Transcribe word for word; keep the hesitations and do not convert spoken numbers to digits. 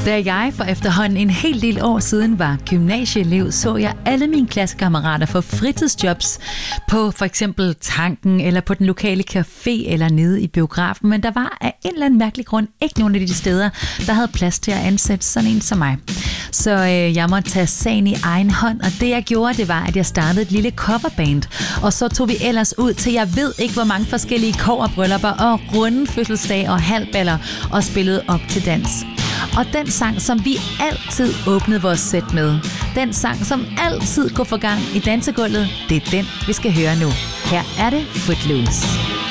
Da jeg for efterhånden en hel del år siden var gymnasieelev, så jeg alle mine klassekammerater få fritidsjobs på for eksempel Tanken eller på den lokale café eller nede i biografen, men der var af en eller anden mærkelig grund ikke nogen af de steder, der havde plads til at ansætte sådan en som mig. Så øh, jeg måtte tage sagen i egen hånd, og det jeg gjorde, det var, at jeg startede et lille coverband, og så tog vi ellers ud til jeg ved ikke hvor mange forskellige kobberbryllupper og runde fødselsdage og halvballer og spillede op til dans. Og den sang, som vi altid åbnede vores sæt med, den sang, som altid går for gang i dansegulvet, det er den, vi skal høre nu. Her er det Footloose.